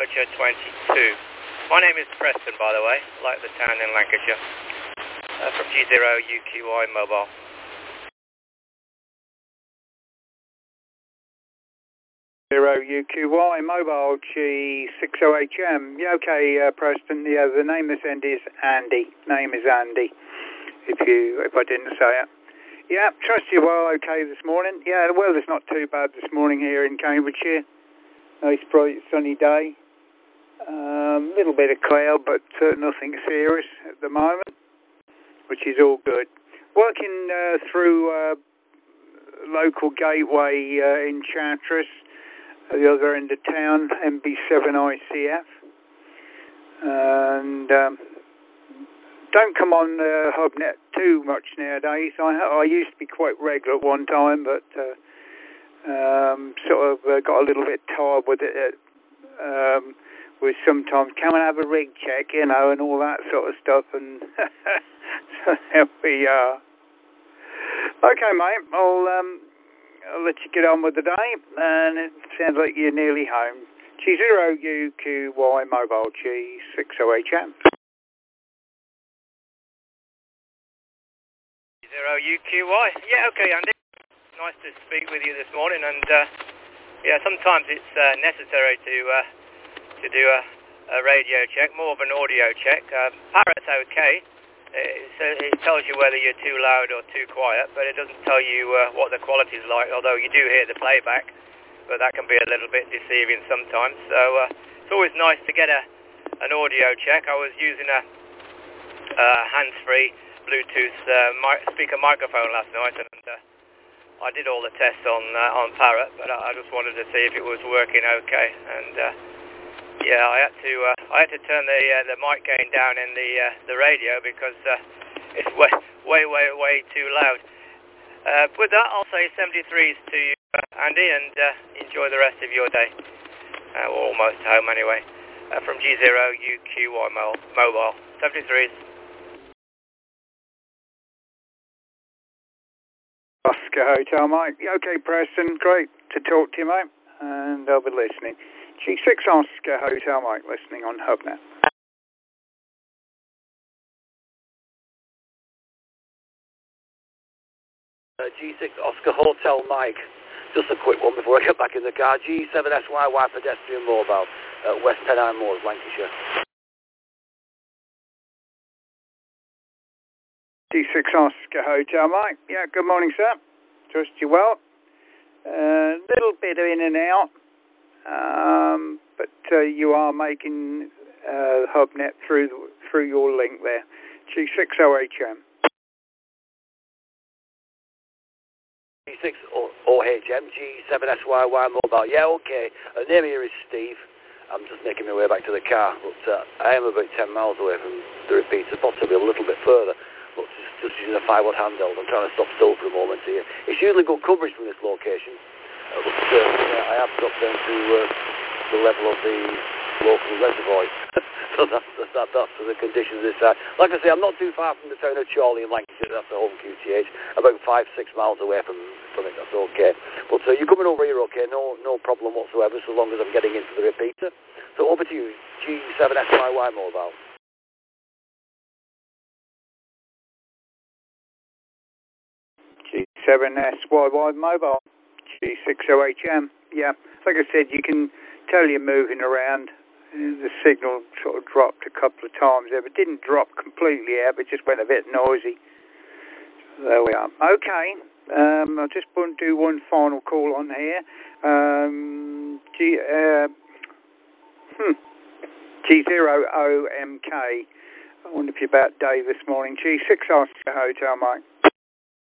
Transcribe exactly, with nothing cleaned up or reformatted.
Lancashire twenty-two. My name is Preston, by the way, like the town in Lancashire, uh, from G zero U Q Y Mobile. zero U Q Y Mobile G six O H M. Yeah, okay, uh, Preston. Yeah, the name this end is Andy. Name is Andy. If you, if I didn't say it. Yeah, trust you well. Okay, this morning. Yeah, the weather's not too bad this morning here in Cambridgeshire. Nice bright sunny day. A um, little bit of cloud, but uh, nothing serious at the moment, which is all good. Working uh, through uh, local gateway uh, in Chartres, at the other end of town, M B seven I C F, and um, don't come on uh, HubNet too much nowadays. I, I used to be quite regular at one time, but uh, um, sort of uh, got a little bit tired with it. Um, with sometimes come and have a rig check, you know, and all that sort of stuff, and so there we are. Okay, mate. I'll um. I'll let you get on with the day, and it sounds like you're nearly home. G zero U Q Y Mobile G six O H M. G zero U Q Y. Yeah, okay, Andy. Nice to speak with you this morning, and uh, yeah, sometimes it's uh, necessary to uh, to do a, a radio check, more of an audio check. Uh, Parrot's okay. It, it tells you whether you're too loud or too quiet, but it doesn't tell you uh, what the quality's like, although you do hear the playback, but that can be a little bit deceiving sometimes. So uh, it's always nice to get a an audio check. I was using a uh, hands-free Bluetooth uh, mi speaker microphone last night, and uh, I did all the tests on uh, on Parrot, but I, I just wanted to see if it was working okay. And uh, yeah, I had to uh, I had to turn the uh, the mic gain down in the uh, the radio because uh, it's way way way way too loud. Uh, with that, I'll say seventy-threes to you, uh, Andy, and uh, enjoy the rest of your day. Uh, we're almost home anyway. Uh, from G zero U Q Y Mobile seventy-threes. Oscar Hotel, mate. Okay, Preston. Great to talk to you, mate, and I'll be listening. G six Oscar Hotel, Mike, listening on HubNet. Uh, G six Oscar Hotel, Mike. Just a quick one before I get back in the car. G seven S Y Y Pedestrian Mobile, uh, West Pennine Moors, Lancashire. G six Oscar Hotel, Mike. Yeah, good morning, sir. Trust you well. A uh, little bit in and out. Um, but uh, you are making uh, HubNet through through your link there. G six O H M. G six O H M, G seven S Y Y Mobile. Yeah, okay. Uh, name here is Steve. I'm just making my way back to the car, but uh, I am about ten miles away from the repeater, possibly a little bit further. But just, just using a five watt handheld. I'm trying to stop still for a moment here. It's usually good coverage from this location. Uh, but uh, yeah, I have dropped down to uh, the level of the local reservoir. So that's, that's, that, that's the conditions this side. Like I say, I'm not too far from the town of Chorley in Lancashire. That's the home Q T H. About five, six miles away from, from it. That's okay. But uh, you're coming over here okay. No no problem whatsoever, so long as I'm getting into the repeater. So over to you, G seven S Y Y Mobile. G seven S Y Y Mobile. G six O H M. Yeah, like I said, you can tell you're moving around. The signal sort of dropped a couple of times there, but didn't drop completely out, but just went a bit noisy. So there we are. Okay, um, I'll just want to do one final call on here. Um, G, uh, hmm, G zero O M K. I wonder if you're about Dave this morning. G six Oscar Hotel, Mike.